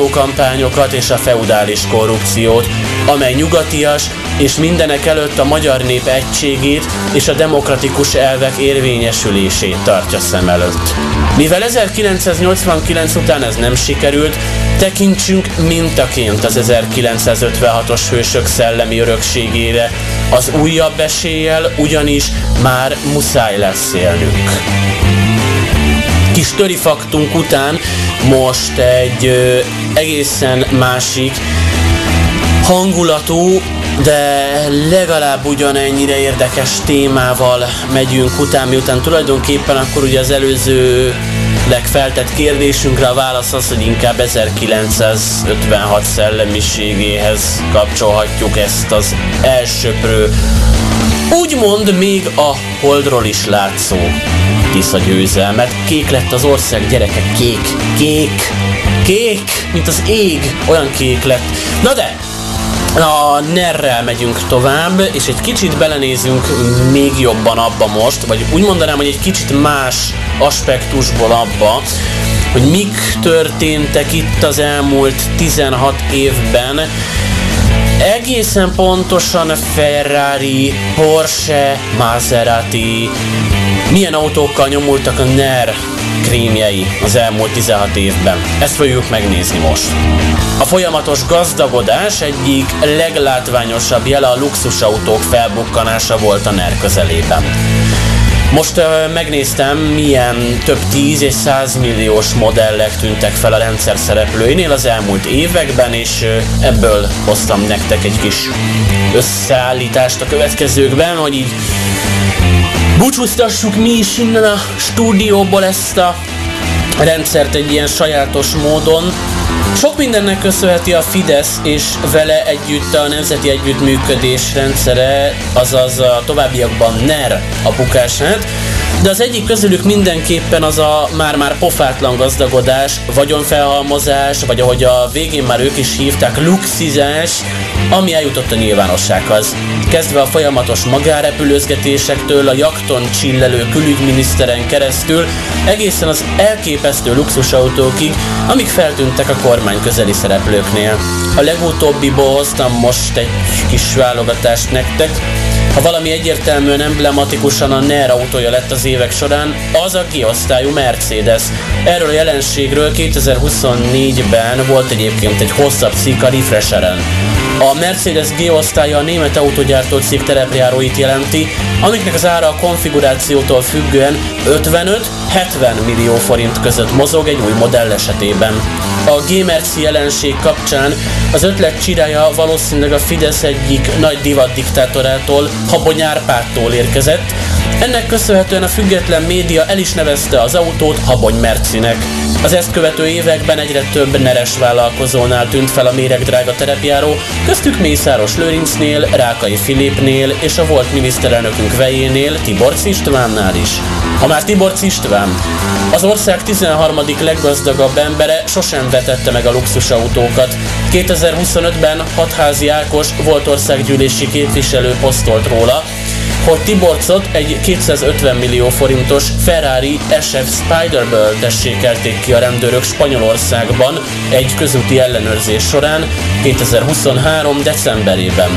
sajtókampányokat és a feudális korrupciót, amely nyugatias és mindenek előtt a magyar nép egységét és a demokratikus elvek érvényesülését tartja szem előtt. Mivel 1989 után ez nem sikerült, tekintsünk mintaként az 1956-os hősök szellemi örökségére, az újabb eséllyel ugyanis már muszáj lesz élnünk. Kis törifaktunk után most egy egészen másik hangulatú, de legalább ugyanennyire érdekes témával megyünk után, miután tulajdonképpen akkor ugye az előző legfeltett kérdésünkre a válasz az, hogy inkább 1956 szellemiségéhez kapcsolhatjuk ezt az elsöprő, úgymond még a holdról is látszó Tisza győzelmet. Kék lett az ország, gyerekek, kék, mint az ég, olyan kék lett. Na de, a NER-rel megyünk tovább, és egy kicsit belenézünk még jobban abba most, vagy úgy mondanám, hogy egy kicsit más aspektusból abba, hogy mik történtek itt az elmúlt 16 évben. Egészen pontosan Ferrari, Porsche, Maserati, milyen autókkal nyomultak a NER krémjei az elmúlt 16 évben. Ezt fogjuk megnézni most. A folyamatos gazdagodás egyik leglátványosabb jele a luxusautók felbukkanása volt a NER közelében. Most megnéztem, milyen több 10 és 100 milliós modellek tűntek fel a rendszer szereplőinél az elmúlt években, és ebből hoztam nektek egy kis összeállítást a következőkben, hogy így búcsúztassuk mi is innen a stúdióból ezt a rendszert egy ilyen sajátos módon. Sok mindennek köszönheti a Fidesz és vele együtt a Nemzeti Együttműködés rendszere, azaz a továbbiakban NER a bukását, de az egyik közülük mindenképpen az a már pofátlan gazdagodás, vagyonfelhalmozás, vagy ahogy a végén már ők is hívták, luxizás, ami eljutott a nyilvánossághoz. Kezdve a folyamatos magánrepülőzgetésektől, a jakton csillelő külügyminiszteren keresztül, egészen az elképesztő luxusautókig, amik feltűntek a kormány közeli szereplőknél. A legutóbbiból hoztam most egy kis válogatást nektek. Ha valami egyértelműen emblematikusan a NER autója lett az évek során, az a G-osztályú Mercedes. Erről a jelenségről 2024-ben volt egyébként egy hosszabb cikk a Refresheren. A Mercedes G-osztálya a német autógyártó cég terepjáróit jelenti, amiknek az ára a konfigurációtól függően 55-70 millió forint között mozog egy új modell esetében. A G-merci jelenség kapcsán az ötlet csirája valószínűleg a Fidesz egyik nagy divat diktátorától, Habony Árpádtól érkezett. Ennek köszönhetően a független média el is nevezte az autót Habony Mercinek. Az ezt követő években egyre több neres vállalkozónál tűnt fel a méregdrága terepjáró, köztük Mészáros Lőrincnél, Rákai Filipnél és a volt miniszterelnökünk vejénél, Tiborcz Istvánnál is. Ha már Tiborcz István, az ország 13. leggazdagabb embere, sosem vetette meg a luxusautókat. 2025-ben Hatházi Ákos volt országgyűlési képviselő posztolt róla, hogy Tiborczot egy 250 millió forintos Ferrari SF Spiderből tessékelték ki a rendőrök Spanyolországban egy közúti ellenőrzés során 2023. decemberében.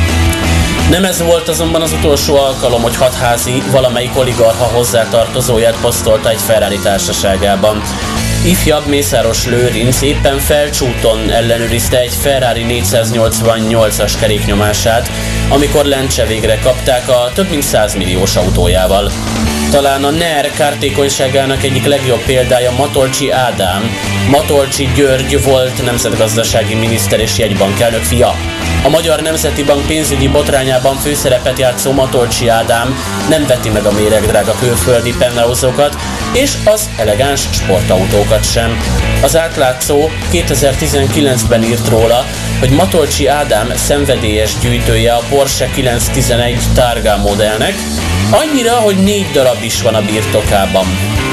Nem ez volt azonban az utolsó alkalom, hogy Hatházi valamelyik oligarcha hozzátartozóját posztolta egy Ferrari társaságában. Ifjabb Mészáros Lőrinc éppen Felcsúton ellenőrizte egy Ferrari 488-as keréknyomását, amikor lencse végre kapták a több mint 100 milliós autójával. Talán a NER kártékonyságának egyik legjobb példája Matolcsy Ádám. Matolcsy György volt nemzetgazdasági miniszter és jegybankelnök fia. A Magyar Nemzeti Bank pénzügyi botrányában főszerepet játszó Matolcsy Ádám nem veti meg a méregdrága külföldi penthouse-okat és az elegáns sportautókat sem. Az átlátszó 2019-ben írt róla, hogy Matolcsy Ádám szenvedélyes gyűjtője a Porsche 911 Targa modellnek, annyira, hogy 4 darab is van a birtokában.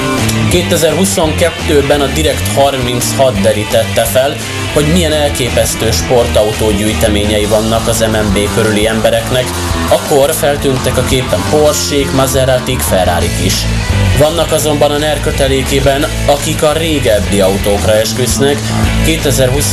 2022-ben a Direkt 36 derítette fel, hogy milyen elképesztő sportautó gyűjteményei vannak az MNB körüli embereknek, akkor feltűntek a képen Porschék, Maseratik, Ferrarik is. Vannak azonban a NER kötelékében, akik a régebbi autókra esküsznek. 2020